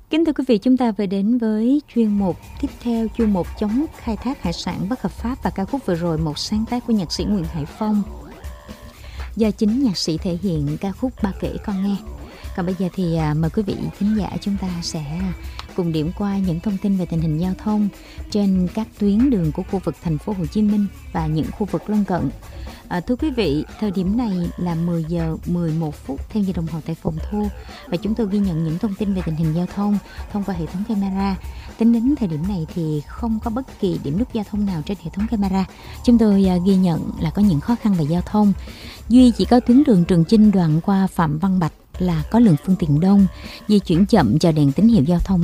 Kính thưa quý vị, chúng ta vừa đến với chuyên mục tiếp theo, chuyên mục chống khai thác hải sản bất hợp pháp, và ca khúc vừa rồi một sáng tác của nhạc sĩ Nguyễn Hải Phong do chính nhạc sĩ thể hiện, ca khúc Ba Kể Con Nghe. Còn bây giờ thì mời quý vị thính giả chúng ta sẽ cùng điểm qua những thông tin về tình hình giao thông trên các tuyến đường của khu vực thành phố Hồ Chí Minh và những khu vực lân cận. Thưa quý vị, thời điểm này là 10 giờ 11 phút theo giờ đồng hồ tại Phòng Thu, và chúng tôi ghi nhận những thông tin về tình hình giao thông thông qua hệ thống camera. Tính đến thời điểm này thì không có bất kỳ điểm nút giao thông nào trên hệ thống camera. Chúng tôi ghi nhận là có những khó khăn về giao thông. Duy chỉ có tuyến đường Trường Chinh đoạn qua Phạm Văn Bạch là có lượng phương tiện đông, di chuyển chậm chờ đèn tín hiệu giao thông